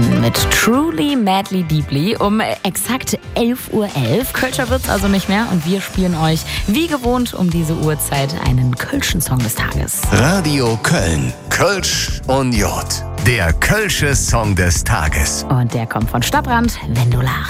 Weihnachten mit Truly, Madly, Deeply um exakt 11:11 Uhr. Kölscher wird's also nicht mehr und wir spielen euch wie gewohnt um diese Uhrzeit einen Kölschen Song des Tages. Radio Köln, Kölsch und J. Der Kölsche Song des Tages. Und der kommt von Stadtrand, Wenn du lachst.